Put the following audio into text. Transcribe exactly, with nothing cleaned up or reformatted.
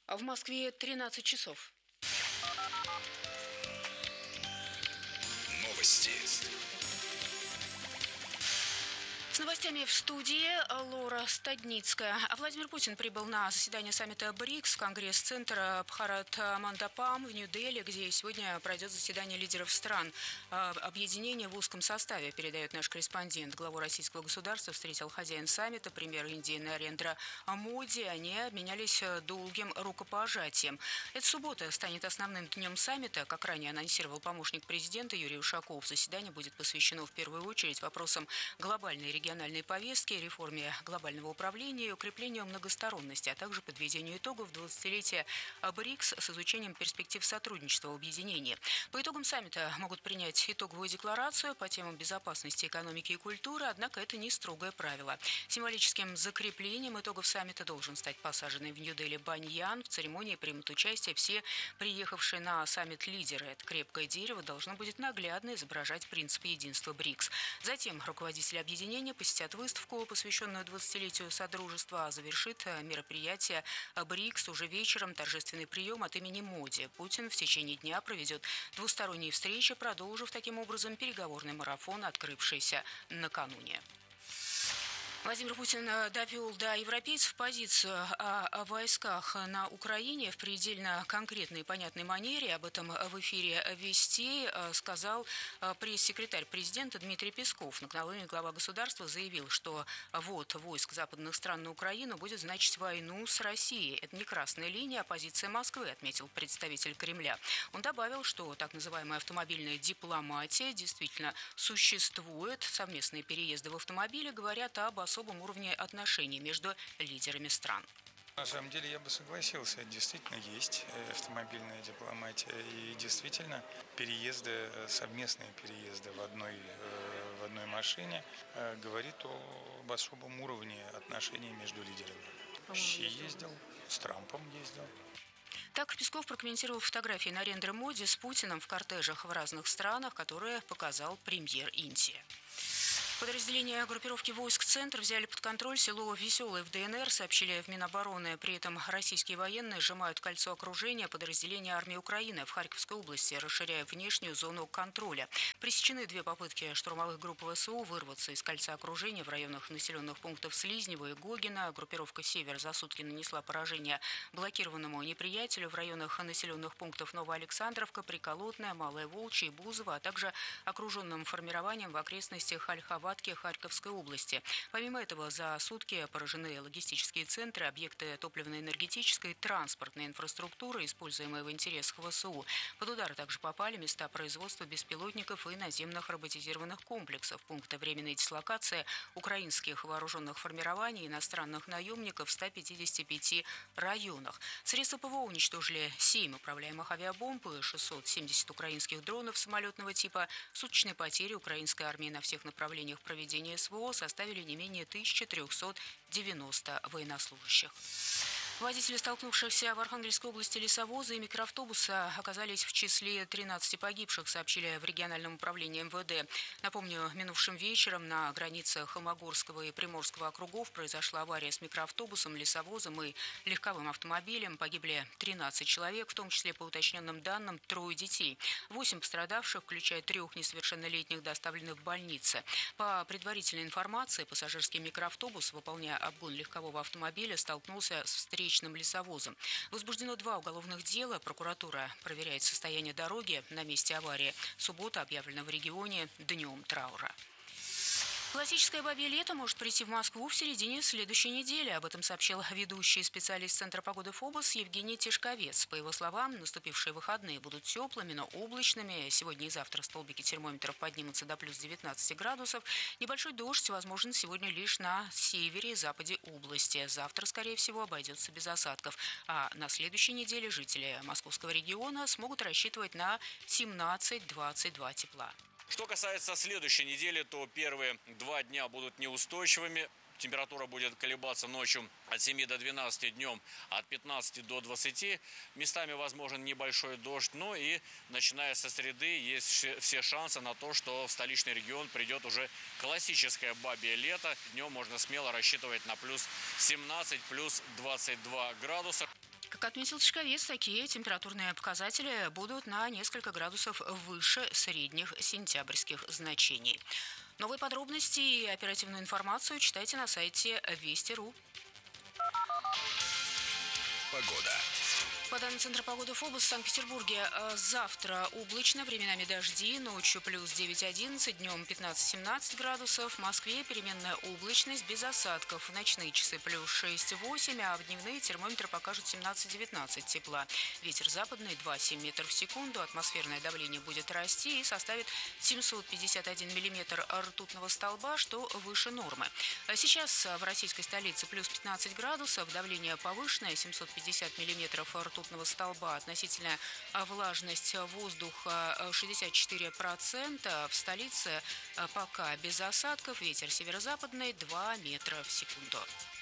А в Москве тринадцать часов. Новости. С новостями в студии Лора Стадницкая. А Владимир Путин прибыл на заседание саммита БРИКС в Конгресс-центр Бхарат-Мандапам в Нью-Дели, где сегодня пройдет заседание лидеров стран объединения в узком составе, передает наш корреспондент. Главу российского государства встретил хозяин саммита, премьер Индии Нарендра Моди. Они обменялись долгим рукопожатием. Эта суббота станет основным днем саммита. Как ранее анонсировал помощник президента Юрий Ушаков, заседание будет посвящено в первую очередь вопросам глобальной региональной региональной повестки, реформе глобального управления и укреплению многосторонности, а также подведению итогов двадцатилетия БРИКС с изучением перспектив сотрудничества в объединении. По итогам саммита могут принять итоговую декларацию по темам безопасности, экономики и культуры, однако это не строгое правило. Символическим закреплением итогов саммита должен стать посаженный в Нью-Дели баньян. В церемонии примут участие все приехавшие на саммит лидеры. Это крепкое дерево должно будет наглядно изображать принцип единства БРИКС. Затем руководители объединения посетят выставку, посвященную двадцатилетию Содружества, а завершит мероприятие БРИКС уже вечером торжественный прием от имени Моди. Путин в течение дня проведет двусторонние встречи, продолжив таким образом переговорный марафон, открывшийся накануне. Владимир Путин довел до европейцев позицию о войсках на Украине в предельно конкретной и понятной манере. Об этом в эфире «Вестей» сказал пресс-секретарь президента Дмитрий Песков. Накануне глава государства заявил, что ввод войск западных стран на Украину будет значить войну с Россией. Это не красная линия, а позиция Москвы, отметил представитель Кремля. Он добавил, что так называемая автомобильная дипломатия действительно существует. Совместные переезды в автомобиле говорят об особом уровне отношений между лидерами стран. На самом деле я бы согласился, действительно есть автомобильная дипломатия и действительно переезды, совместные переезды в одной, в одной машине говорит об особом уровне отношений между лидерами. Щи ездил, с Трампом ездил. Так Песков прокомментировал фотографии Нарендры Моди с Путиным в кортежах в разных странах, которые показал премьер Индии. Подразделения группировки войск «Центр» взяли под контроль село Веселое в ДНР, сообщили в Минобороны. При этом российские военные сжимают кольцо окружения подразделения армии Украины в Харьковской области, расширяя внешнюю зону контроля. Пресечены две попытки штурмовых групп ВСУ вырваться из кольца окружения в районах населенных пунктов Слизнево и Гогина. Группировка «Север» за сутки нанесла поражение блокированному неприятелю в районах населенных пунктов Новоалександровка, Приколотная, Малая Волчья и Бузова, а также окруженным формированием в окрестностях Ольховатки Харьковской области. Помимо этого, за сутки поражены логистические центры, объекты топливно-энергетической и транспортной инфраструктуры, используемые в интересах ВСУ. Под удар также попали места производства беспилотников и наземных роботизированных комплексов, пункты временной дислокации украинских вооруженных формирований и иностранных наемников в ста пятидесяти пяти районах. Средства ПВО уничтожили семь управляемых авиабомб и шестьсот семьдесят украинских дронов самолетного типа. Суточные потери украинской армии на всех направлениях проведения СВО составили не менее тысячи трехсот девяноста военнослужащих. Водители, столкнувшихся в Архангельской области лесовоза и микроавтобуса, оказались в числе тринадцати погибших, сообщили в региональном управлении МВД. Напомню, минувшим вечером на границах Холмогорского и Приморского округов произошла авария с микроавтобусом, лесовозом и легковым автомобилем. Погибли тринадцать человек, в том числе, по уточненным данным, трое детей. Восемь пострадавших, включая трех несовершеннолетних, доставлены в больницы. По предварительной информации, пассажирский микроавтобус, выполняя обгон легкового автомобиля, столкнулся с встречным лесовозом. Возбуждено два уголовных дела. Прокуратура проверяет состояние дороги на месте аварии. Суббота объявлена в регионе днем траура. Классическое бабье лето может прийти в Москву в середине следующей недели. Об этом сообщил ведущий специалист Центра погоды ФОБОС Евгений Тишковец. По его словам, наступившие выходные будут теплыми, но облачными. Сегодня и завтра столбики термометров поднимутся до плюс девятнадцати градусов. Небольшой дождь возможен сегодня лишь на севере и западе области. Завтра, скорее всего, обойдется без осадков. А на следующей неделе жители московского региона смогут рассчитывать на семнадцать-двадцать два тепла. Что касается следующей недели, то первые два дня будут неустойчивыми. Температура будет колебаться ночью от семи до двенадцати, днем от пятнадцати до двадцати. Местами возможен небольшой дождь. Ну и начиная со среды есть все шансы на то, что в столичный регион придет уже классическое бабье лето. Днем можно смело рассчитывать на плюс семнадцать, плюс двадцать два градуса. Как отметил Тишковец, такие температурные показатели будут на несколько градусов выше средних сентябрьских значений. Новые подробности и оперативную информацию читайте на сайте Вести точка ру. Погода. По данным Центра погоды ФОБУС в Санкт-Петербурге, завтра облачно, временами дожди, ночью плюс девять-одиннадцать, днем пятнадцать-семнадцать градусов. В Москве переменная облачность, без осадков. В ночные часы плюс шесть-восемь, а в дневные термометры покажут семнадцать-девятнадцать тепла. Ветер западный два-семь метров в секунду, атмосферное давление будет расти и составит семьсот пятьдесят один миллиметр ртутного столба, что выше нормы. Сейчас в российской столице плюс пятнадцать градусов, давление повышенное, семьсот пятьдесят миллиметров ртутного столба. Относительная влажность воздуха шестьдесят четыре процента. В столице пока без осадков. Ветер северо-западный два метра в секунду.